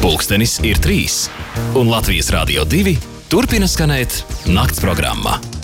Pulkstenis ir 3, un Latvijas Rādio 2 turpina skanēt nakts programma.